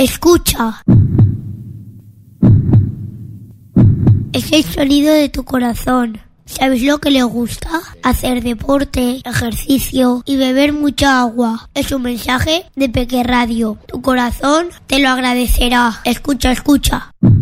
Escucha. Es el sonido de tu corazón. ¿Sabes lo que le gusta? Hacer deporte, ejercicio y beber mucha agua. Es un mensaje de Peque Radio. Tu corazón te lo agradecerá. Escucha, escucha.